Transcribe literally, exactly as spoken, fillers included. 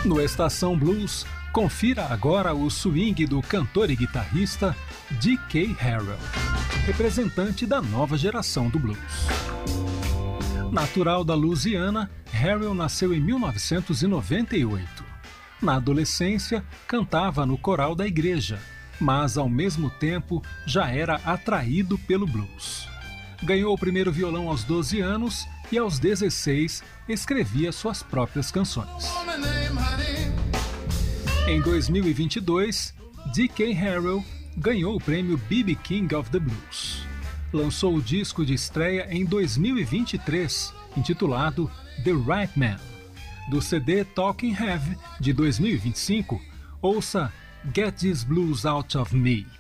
No Estação Blues, confira agora o swing do cantor e guitarrista D K Harrell, representante da nova geração do blues. Natural da Louisiana, Harrell nasceu em mil novecentos e noventa e oito. Na adolescência, cantava no coral da igreja, mas ao mesmo tempo já era atraído pelo blues. Ganhou o primeiro violão aos doze anos e aos dezesseis escrevia suas próprias canções. Em dois mil e vinte e dois, D K Harrell ganhou o prêmio B B King of the Blues. Lançou o disco de estreia em dois mil e vinte e três, intitulado The Right Man. Do C D Talking Heavy, de dois mil e vinte e cinco, ouça Get These Blues Out of Me.